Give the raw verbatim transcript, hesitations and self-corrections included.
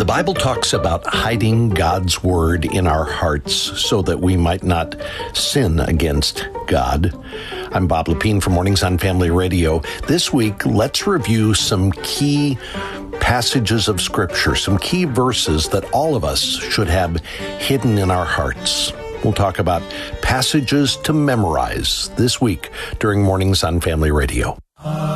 Bible talks about hiding God's word in our hearts so that we might not sin against God. I'm Bob Lepine from Mornings on Family Radio. This week, let's review some key passages of Scripture, some key verses that all of us should have hidden in our hearts. We'll talk about passages to memorize this week during Mornings on Family Radio.